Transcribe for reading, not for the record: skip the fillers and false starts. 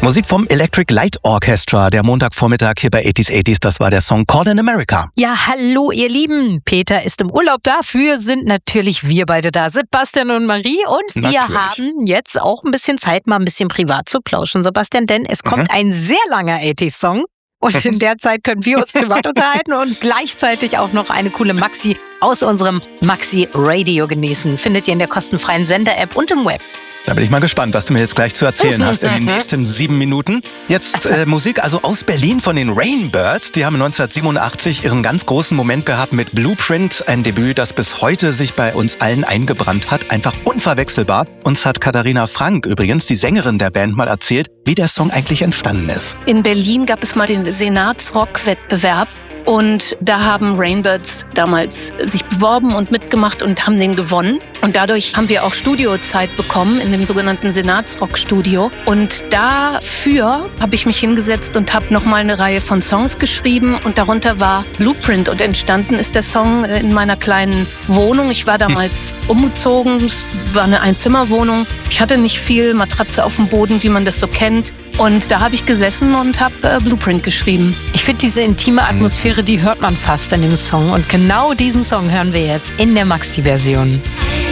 Musik vom Electric Light Orchestra, der Montagvormittag hier bei 80s, das war der Song Caught in America. Ja, hallo ihr Lieben, Peter ist im Urlaub, dafür sind natürlich wir beide da, Sebastian und Marie, und wir haben jetzt auch ein bisschen Zeit, mal ein bisschen privat zu plauschen, Sebastian, denn es kommt ein sehr langer 80s-Song. Und in der Zeit können wir uns privat unterhalten und gleichzeitig auch noch eine coole Maxi aus unserem Maxi Radio genießen. Findet ihr in der kostenfreien Sender-App und im Web. Da bin ich mal gespannt, was du mir jetzt gleich zu erzählen hast in den nächsten 7 Minuten. Jetzt Musik also aus Berlin von den Rainbirds. Die haben 1987 ihren ganz großen Moment gehabt mit Blueprint. Ein Debüt, das bis heute sich bei uns allen eingebrannt hat. Einfach unverwechselbar. Uns hat Katharina Frank, übrigens die Sängerin der Band, mal erzählt, wie der Song eigentlich entstanden ist. In Berlin gab es mal den Senatsrock-Wettbewerb. Und da haben Rainbirds damals sich beworben und mitgemacht und haben den gewonnen. Und dadurch haben wir auch Studiozeit bekommen in dem sogenannten Senatsrock-Studio. Und dafür habe ich mich hingesetzt und habe nochmal eine Reihe von Songs geschrieben. Und darunter war Blueprint. Und entstanden ist der Song in meiner kleinen Wohnung. Ich war damals umgezogen. Es war eine Einzimmerwohnung. Ich hatte nicht viel, Matratze auf dem Boden, wie man das so kennt. Und da habe ich gesessen und habe Blueprint geschrieben. Ich finde diese intime Atmosphäre, die hört man fast in dem Song. Und genau diesen Song hören wir jetzt in der Maxi-Version.